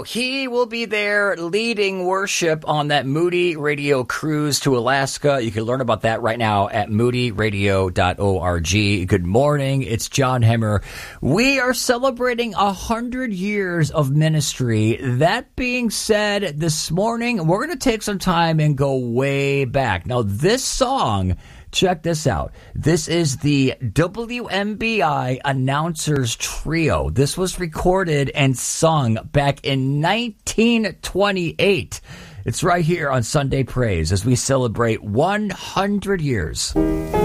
He will be there leading worship on that Moody Radio cruise to Alaska. You can learn about that right now at moodyradio.org. Good morning. It's John Hemmer. We are celebrating 100 years of ministry. That being said, this morning, we're going to take some time and go way back. Now, this song, check this out. This is the WMBI Announcers Trio. This was recorded and sung back in 1928. It's right here on Sunday Praise as we celebrate 100 years.